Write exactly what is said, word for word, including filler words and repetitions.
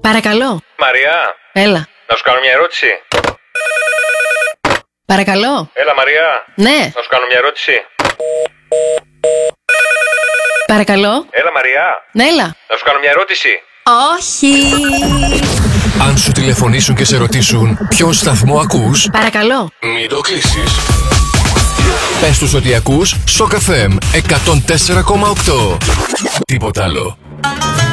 Παρακαλώ. Μαρία. Έλα. Να σου κάνω μια ερώτηση. Παρακαλώ. Έλα, Μαρία. Ναι. Να σου κάνω μια ερώτηση. Παρακαλώ. Έλα, Μαρία. Ναι, έλα. Να σου κάνω μια ερώτηση. Όχι. Αν σου τηλεφωνήσουν και σε ρωτήσουν ποιον σταθμό ακούς, Παρακαλώ. μην το κλείσεις. Πες τους ότι ακούς Σοκ εφ εμ εκατόν τέσσερα κόμμα οκτώ. Τίποτα άλλο.